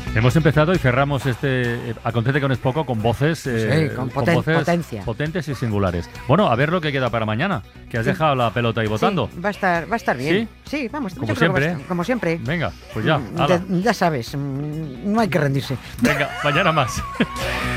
Hemos empezado y cerramos Acontece que no es poco con voces, con voces potencia. potentes y singulares. Bueno, a ver lo que queda para mañana, que has dejado la pelota ahí votando. Sí, va a estar bien. Sí, vamos, Como yo creo que siempre. como siempre. Venga, pues ya. Hala. Ya sabes, no hay que rendirse. Venga, mañana más.